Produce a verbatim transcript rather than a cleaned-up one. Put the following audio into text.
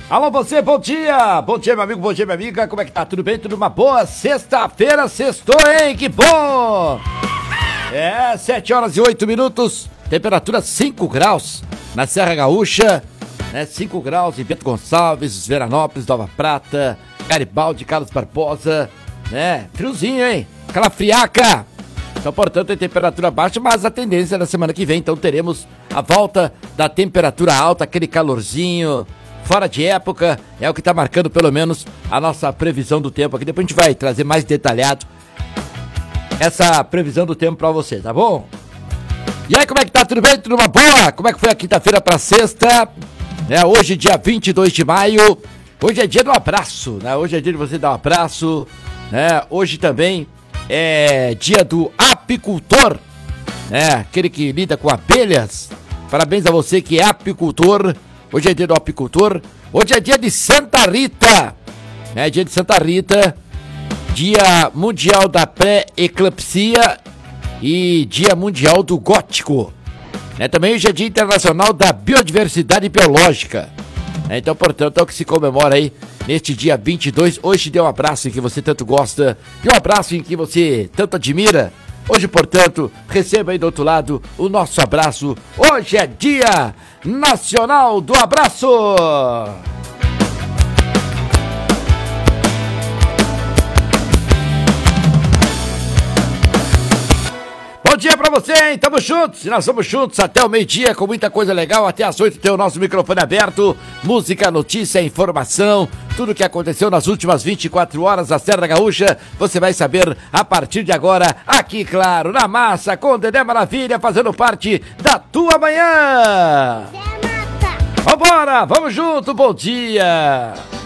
Alô, você, bom dia! Bom dia, meu amigo, bom dia, minha amiga. Como é que tá? Tudo bem? Tudo uma boa? Sexta-feira, sextou, hein? Que bom! É, sete horas e oito minutos, temperatura cinco graus na Serra Gaúcha, né? cinco graus em Bento Gonçalves, Veranópolis, Nova Prata, Garibaldi, Carlos Barbosa, né? Friozinho, hein? Aquela friaca! Então, portanto, tem temperatura baixa, mas a tendência é na semana que vem, então teremos a volta da temperatura alta, aquele calorzinho, fora de época, é o que está marcando pelo menos a nossa previsão do tempo aqui. Depois a gente vai trazer mais detalhado essa previsão do tempo para você, tá bom? E aí, como é que tá? Tudo bem? Tudo uma boa? Como é que foi a quinta-feira para sexta? É, hoje, dia vinte e dois de maio, hoje é dia do abraço, né? Hoje é dia de você dar um abraço, né? Hoje também é dia do apicultor, né? Aquele que lida com abelhas. Parabéns a você que é apicultor. Hoje é dia do apicultor. Hoje é dia de Santa Rita. É dia de Santa Rita. Dia mundial da pré-eclampsia e dia mundial do gótico. É, também hoje é dia internacional da biodiversidade biológica. É, então, portanto, é o que se comemora aí neste dia vinte e dois. Hoje dê um abraço em que você tanto gosta e um abraço em que você tanto admira. Hoje, portanto, receba aí do outro lado o nosso abraço. Hoje é dia nacional do abraço. Bom dia pra você, hein? Tamo juntos, nós somos juntos até o meio-dia com muita coisa legal. Até às oito tem o nosso microfone aberto. Música, notícia, informação, tudo o que aconteceu nas últimas vinte e quatro horas da Serra Gaúcha, você vai saber a partir de agora, aqui, claro, na massa, com o Dedé Maravilha, fazendo parte da tua manhã. Vambora, vamos junto, bom dia.